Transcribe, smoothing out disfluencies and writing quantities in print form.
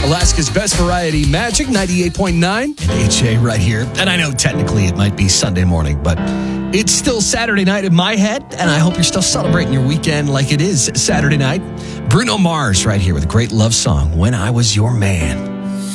Alaska's best variety, Magic 98.9 and HA right here. And I know technically it might be Sunday morning, but it's still Saturday night in my head, and I hope you're still celebrating your weekend like it is Saturday night. Bruno Mars right here with a great love song, When I Was Your Man.